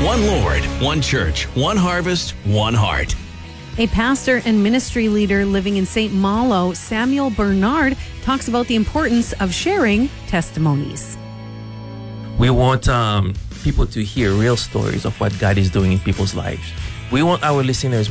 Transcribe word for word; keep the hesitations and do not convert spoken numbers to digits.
One Lord, one church, one harvest, one heart. A pastor and ministry leader living in Saint Malo, Samuel Bernard, talks about the importance of sharing testimonies. We want um, people to hear real stories of what God is doing in people's lives. We want our listeners